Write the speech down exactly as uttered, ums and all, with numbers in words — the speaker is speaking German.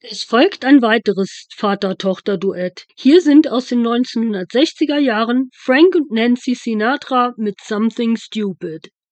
Es folgt ein weiteres Vater-Tochter-Duett. Hier sind aus den neunzehnhundertsechziger Jahren Frank und Nancy Sinatra mit Something Stupid.